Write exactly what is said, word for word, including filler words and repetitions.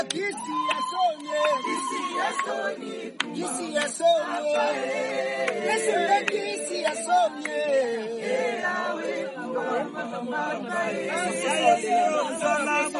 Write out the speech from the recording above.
Kisi ya sonye, kisi ya sonye, kisi ya sonye, Yesu le kisi ya sonye. Ewe kuwa mama mama,